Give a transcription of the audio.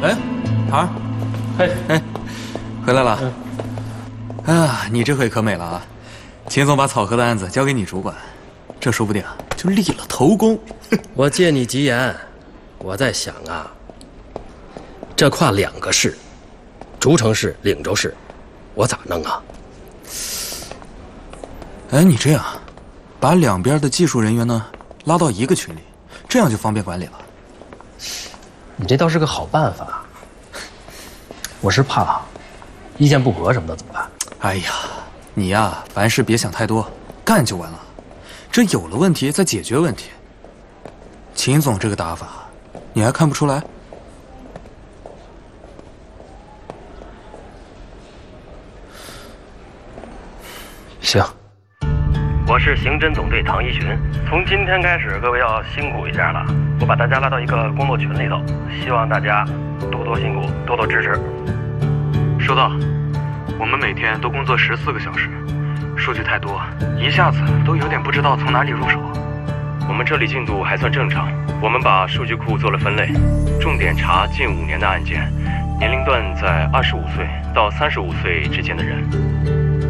哎，桃儿，哎，回来了。啊，你这回可美了啊！秦总把草河的案子交给你主管，这说不定啊就立了头功。 我借你吉言，我在想啊，这跨2个市，竹城市、岭州市，我咋弄啊？ 哎，你这样，把两边的技术人员呢拉到一个群里，这样就方便管理了。 你这倒是个好办法，我是怕意见不合什么的怎么办？ 哎呀，你呀，凡事别想太多，干就完了。这有了问题再解决问题。秦总这个打法，你还看不出来？ 行。 我是刑侦总队唐一群，从今天开始，各位要辛苦一下了。我把大家拉到一个工作群里头，希望大家多多辛苦，多多支持。 收到。我们每天都工作14个小时，数据太多，一下子都有点不知道从哪里入手。 我们这里进度还算正常，我们把数据库做了分类，重点查近5年的案件，年龄段在25岁到35岁之间的人。